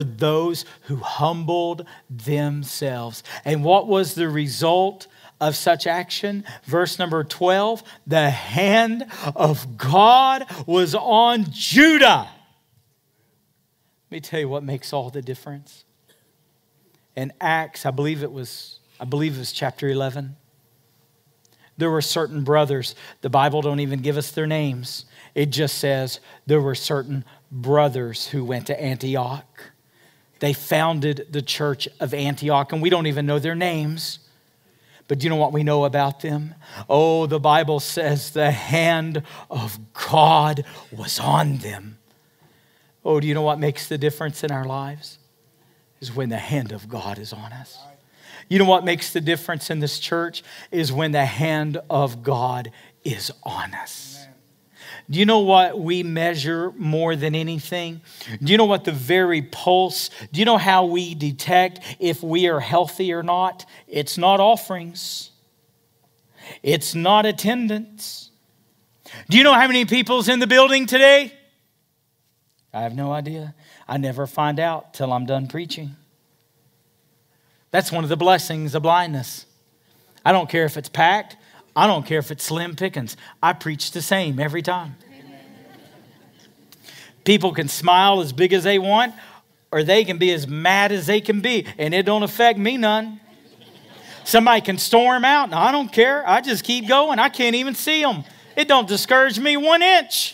those who humbled themselves. And what was the result of such action? Verse number 12, the hand of God was on Judah. Let me tell you what makes all the difference. In Acts, I believe it was chapter 11. There were certain brothers. The Bible don't even give us their names. It just says there were certain brothers who went to Antioch. They founded the church of Antioch, and we don't even know their names. But do you know what we know about them? Oh, the Bible says the hand of God was on them. Oh, do you know what makes the difference in our lives? Is when the hand of God is on us. You know what makes the difference in this church? Is when the hand of God is on us. Amen. Do you know what we measure more than anything? Do you know what the very pulse, do you know how we detect if we are healthy or not? It's not offerings. It's not attendance. Do you know how many people's in the building today? I have no idea. I never find out till I'm done preaching. That's one of the blessings of blindness. I don't care if it's packed. I don't care if it's slim pickings. I preach the same every time. Amen. People can smile as big as they want, or they can be as mad as they can be, and it don't affect me none. Somebody can storm out, and I don't care. I just keep going. I can't even see them. It don't discourage me 1 inch.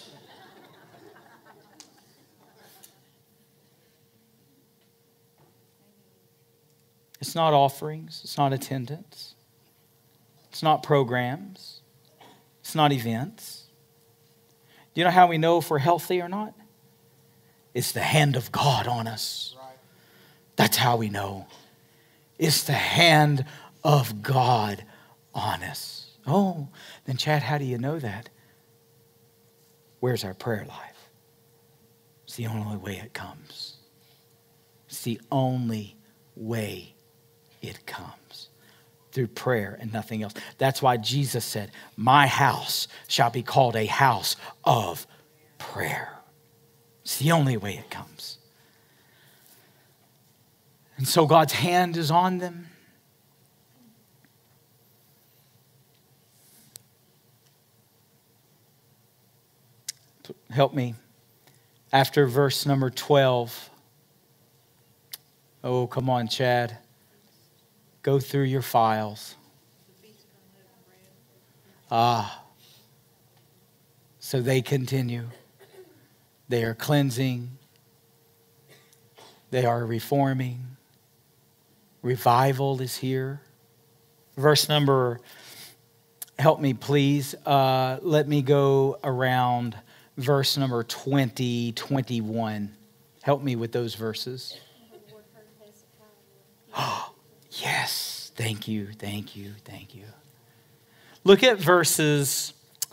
It's not offerings. It's not attendance. It's not programs. It's not events. Do you know how we know if we're healthy or not? It's the hand of God on us. That's how we know. It's the hand of God on us. Oh, then Chad, how do you know that? Where's our prayer life? It's the only way it comes. It's the only way it comes. Through prayer and nothing else. That's why Jesus said, my house shall be called a house of prayer. It's the only way it comes. And so God's hand is on them. Help me. After verse number 12. Oh, come on, Chad. Go through your files. So they continue. They are cleansing. They are reforming. Revival is here. Verse number, help me please. Let me go around verse number 20, 21. Help me with those verses. Yes, thank you. Look at verses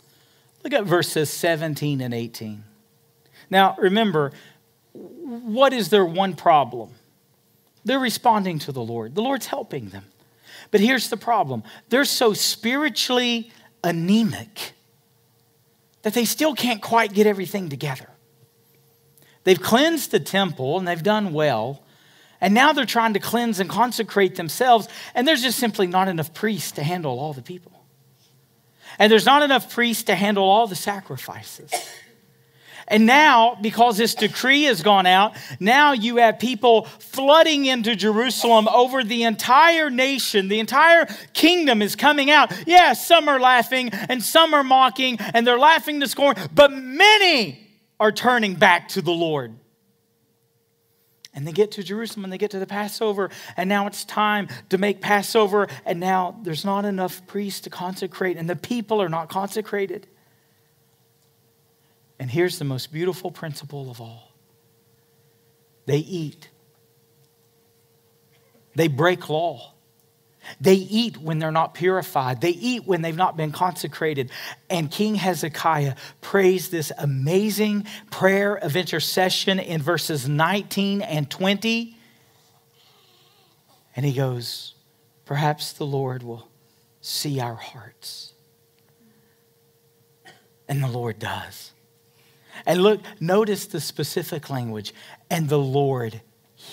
17 and 18. Now, remember, what is their one problem? They're responding to the Lord. The Lord's helping them. But here's the problem. They're so spiritually anemic that they still can't quite get everything together. They've cleansed the temple and they've done well. And now they're trying to cleanse and consecrate themselves. And there's just simply not enough priests to handle all the people. And there's not enough priests to handle all the sacrifices. And now, because this decree has gone out, now you have people flooding into Jerusalem over the entire nation. The entire kingdom is coming out. Yes, some are laughing and some are mocking and they're laughing to scorn. But many are turning back to the Lord. And they get to Jerusalem and they get to the Passover. And now it's time to make Passover. And now there's not enough priests to consecrate. And the people are not consecrated. And here's the most beautiful principle of all. They eat. They break law. They eat when they're not purified. They eat when they've not been consecrated. And King Hezekiah prays this amazing prayer of intercession in verses 19 and 20. And he goes, perhaps the Lord will see our hearts. And the Lord does. And look, notice the specific language. And the Lord